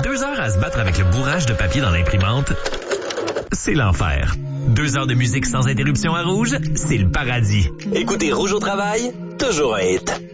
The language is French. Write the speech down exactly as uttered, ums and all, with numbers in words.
Deux heures à se battre avec le bourrage de papier dans l'imprimante, c'est l'enfer. Deux heures de musique sans interruption à Rouge, c'est le paradis. Écoutez Rouge au travail, toujours un hit.